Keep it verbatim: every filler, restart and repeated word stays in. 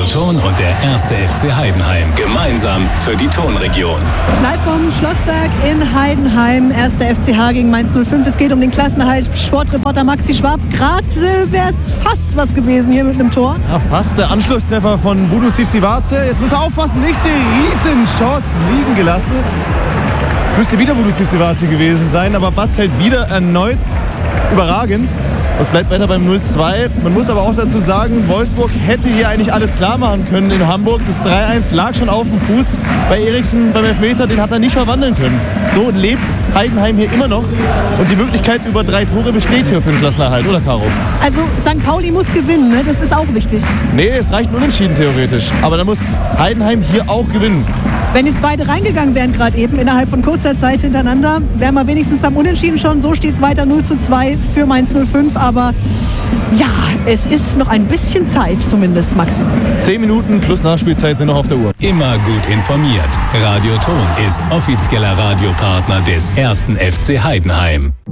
Ton und der erste F C Heidenheim. Gemeinsam für die Tonregion. Live vom Schlossberg in Heidenheim. erster F C H gegen Mainz null fünf. Es geht um den Klassenerhalt. Sportreporter Maxi Schwab. Gerade äh, wäre es fast was gewesen hier mit einem Tor. Ja, fast der Anschlusstreffer von Budu Sivcivace. Jetzt muss er aufpassen. Nächste Riesenchance liegen gelassen. Es müsste wieder Budu Sivcivace gewesen sein, aber Batz hält wieder erneut überragend. Es bleibt weiter beim null zwei. Man muss aber auch dazu sagen, Wolfsburg hätte hier eigentlich alles klar machen können in Hamburg. Das drei eins lag schon auf dem Fuß. Bei Eriksen beim Elfmeter, den hat er nicht verwandeln können. So lebt Heidenheim hier immer noch. Und die Möglichkeit über drei Tore besteht hier für den Klassenerhalt, oder Caro? Also Sankt Pauli muss gewinnen, ne? Das ist auch wichtig. Nee, es reicht nur unentschieden theoretisch. Aber da muss Heidenheim hier auch gewinnen. Wenn jetzt beide reingegangen wären, gerade eben innerhalb von kurzer Zeit hintereinander, wären wir wenigstens beim Unentschieden schon. So steht es weiter null zu zwei für Mainz null fünf. Aber ja, es ist noch ein bisschen Zeit zumindest, Maxi. Zehn Minuten plus Nachspielzeit sind noch auf der Uhr. Immer gut informiert. Radio Ton ist offizieller Radiopartner des ersten F C Heidenheim.